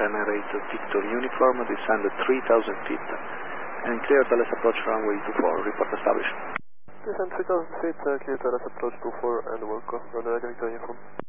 Ryanair 8 Victor Uniform, descend 3,000 feet, and clear to let's approach runway 24, report established. Descend 3,000 feet, clear to let's approach 24, and work on Ryanair Victor Uniform.